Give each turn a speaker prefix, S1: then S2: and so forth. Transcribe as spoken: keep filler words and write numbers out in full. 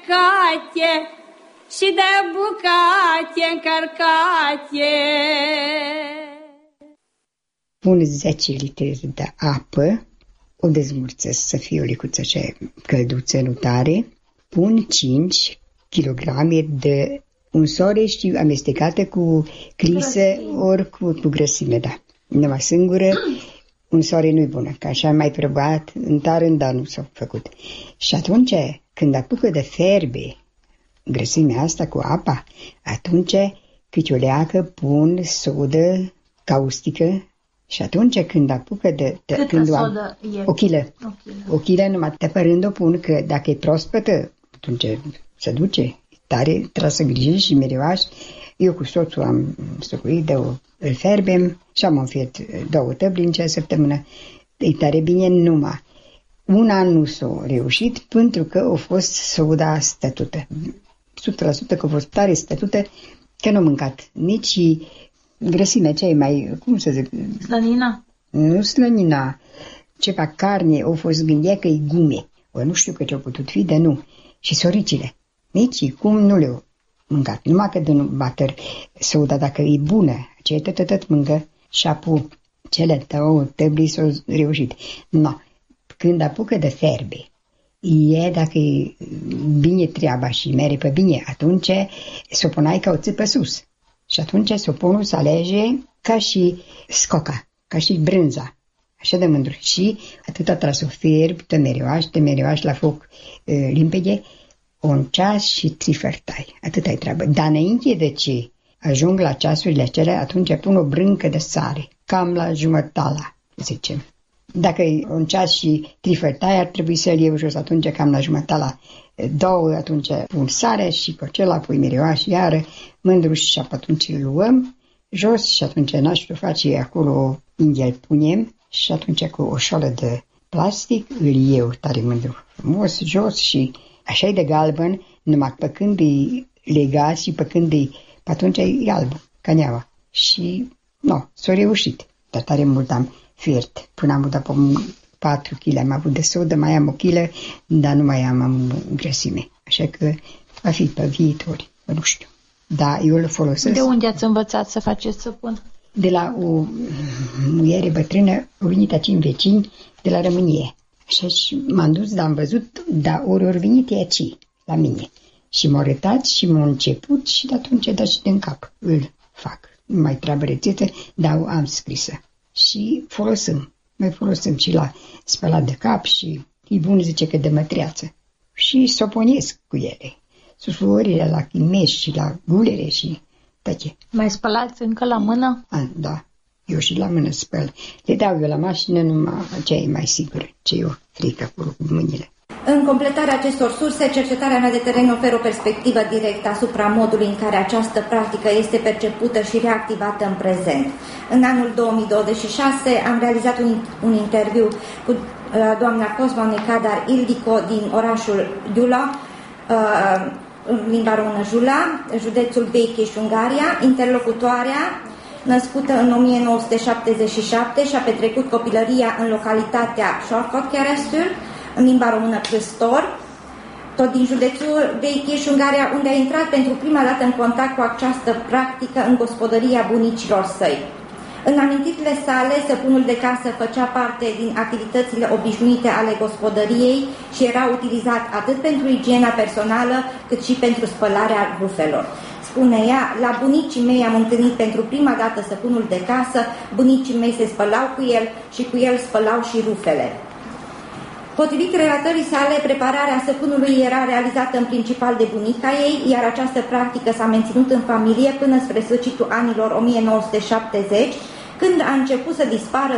S1: cate și de bucate încărcate.
S2: Pun zece litri de apă, o dezmurțesc să fie o licuță așa călduță, nu tare. Pun cinci kilograme de unsoare și amestecată cu clisă ori cu, cu grăsime, da. Numai singură, unsoare nu-i bună, că așa mai probat, în tarând, dar nu s-a făcut. Și atunci, când apucă de ferbe grăsimea asta cu apa, atunci câte o leacă pun sodă caustică și atunci când apucă de... de
S3: Câtă
S2: când
S3: sodă e?
S2: O kilă.
S3: O kilă.
S2: O kilă numai tăpărând o pun, că dacă e proaspătă, atunci se duce. Tare, trebuie să griji și mereuași. Eu cu soțul am stocuit, de o, îl ferbem și am înfiert două tăbli în cea săptămână. E tare bine numai. Un an nu s-a reușit pentru că a fost soda stătută. o sută la sută că a fost tare stătută, că nu am mâncat nici grăsimea cea mai, cum să zic?
S3: Slănina?
S2: Nu slănina. Ceva carne a fost gândea că e gume. O, nu știu că ce-a putut fi, dar nu. Și soricile. Nici cum nu le-au mâncat. Numai că nu batăr soda, dacă e bună, aceea tot, tot mâncă și apu cele două tăbli s-au reușit. No. Când apucă de ferbe, e dacă e bine treaba și mere pe bine, atunci s-o punai ca o țipă sus. Și atunci soponul se alege ca și scoca, ca și brânza. Așa de mândru. Și atâta trebuie să o fierbi, te mereuași, te mereuași la foc e, limpede, un ceas și trifărtai. Atâta e treabă. Dar înainte de ce ajung la ceasurile acelea, atunci pun o brâncă de sare, cam la jumătala, zicem. Dacă e un ceas și trifărtai, ar trebui să-l iau jos atunci cam la jumătala două, atunci pun sare și pe acela pui mereuași iară, mândru și atunci îl luăm jos și atunci nașul face acolo, unde îl punem și atunci cu o șoală de plastic îl iau tare mândru frumos jos și așa e de galben, numai pe când e legat și pe când e, pe atunci e alb, caneaua. Și, nu, s-a reușit. Dar tare mult am fiert. Până am dat pe patru kilograme am avut de sodă, mai am o kilă, dar nu mai am, am grăsime. Așa că va fi pe viitor, nu știu. Dar eu îl folosesc.
S3: De unde ați învățat să faceți săpun?
S2: De la o muiere bătrână, au venit aici în vecini, de la Rămânie. Așa și m-am dus, dar am văzut, dar ori ori venit aici, la mine. Și m-au arătat și m-au început și de atunci dat și din cap. Îl fac. Nu mai treabă rețetă, dar am scrisă. Și folosim. Mai folosim și la spălat de cap și e bun, zice că de mătreață. Și soponesc cu ele. Susfluările la chimeș și la gulere și toate.
S3: Mai spălați încă la mână?
S2: A, da. Eu și la mână spăl. Le dau eu la mașină, numai aceea e mai sigur. Ce eu frică cu mâinile.
S4: În completarea acestor surse, cercetarea mea de teren oferă o perspectivă directă asupra modului în care această practică este percepută și reactivată în prezent. În anul două mii douăzeci și șase am realizat un, un interviu cu uh, doamna Cosma Necadar Ildico din orașul Giula, uh, în limba română Jula, județul Békés, Ungaria. Interlocutoarea, născută în o mie nouă sute șaptezeci și șapte, și-a petrecut copilăria în localitatea Sarkotkeresztül, în limba română Crăstor, tot din județul Békés, Ungaria, unde a intrat pentru prima dată în contact cu această practică în gospodăria bunicilor săi. În amintirile sale, săpunul de casă făcea parte din activitățile obișnuite ale gospodăriei și era utilizat atât pentru igiena personală, cât și pentru spălarea rufelor. Spune ea, la bunicii mei am întâlnit pentru prima dată săpunul de casă, bunicii mei se spălau cu el și cu el spălau și rufele. Potrivit relatării sale, prepararea săpunului era realizată în principal de bunica ei, iar această practică s-a menținut în familie până spre sfârșitul anilor o mie nouă sute șaptezeci, când a început să dispară